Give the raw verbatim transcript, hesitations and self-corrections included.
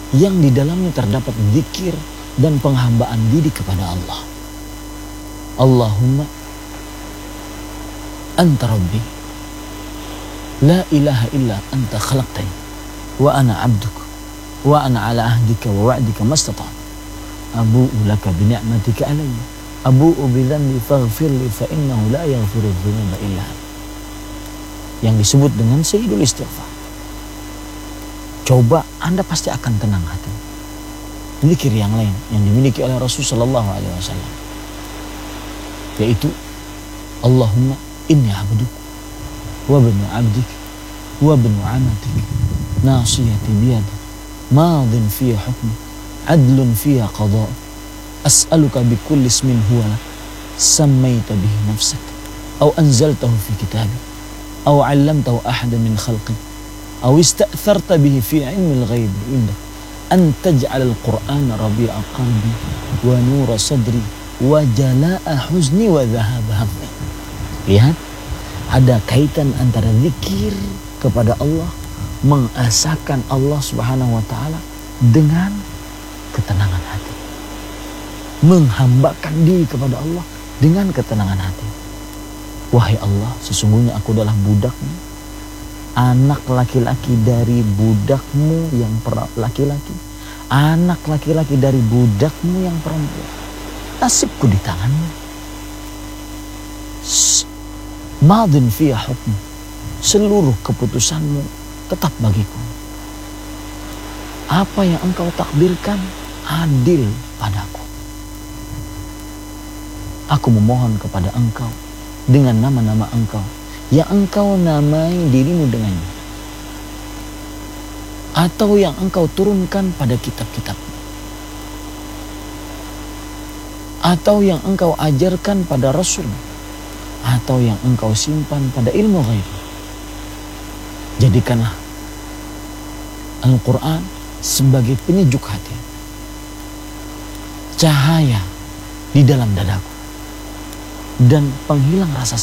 yang di dalamnya terdapat zikir dan penghambaan diri kepada Allah. Allahumma anta rabbi la ilaha illa anta khalaqtani wa ana abduk wa ana ala ahdika wa wa'dika mastata'tu abu'u laka bi ni'matika alayya abu'u bi dhanbi faghfirli fa innahu la yaghfiru dhunuba illa anta, yang disebut dengan sayyidul istighfar. Coba Anda pasti akan tenang hati. Zikir yang lain yang dimiliki oleh Rasulullah sallallahu alaihi wasallam, yaitu Allahumma inni abduk wa ibnu abdik wa ibnu amatik nasiyati biyadi madin fiya hukmi adlun fiya qada as'aluka bi kulli ismin huwa lak sammaita bihi nafsak aw anzaltahu fi kitabi aw 'allamtahu ahadan min khalqik aw ista'tharta bihi fi 'ilmi al-ghaib indak an taj'al al-Qur'ana rabi'a qalbi wa nura sadri wa jalaa huzni wa dhahaba hammi. Lihat, ada kaitan antara zikir kepada Allah, mengesahkan Allah Subhanahu wa taala dengan ketenangan hati. Menghambakan diri kepada Allah dengan ketenangan hati. Wahai Allah, sesungguhnya aku adalah budakmu, anak laki-laki dari budakmu yang laki-laki, anak laki-laki dari budakmu yang perempuan. Nasibku di tanganmu. Madin fiya hukmu, seluruh keputusanmu tetap bagiku. Apa yang engkau takdirkan adil padaku. Aku memohon kepada engkau dengan nama-nama engkau yang engkau namai dirimu dengannya, atau yang engkau turunkan pada kitab-kitabmu, atau yang engkau ajarkan pada Rasul, atau yang engkau simpan pada ilmu ghaib. Jadikanlah Al-Quran sebagai penyejuk hati, cahaya di dalam dadaku, dan penghilang rasa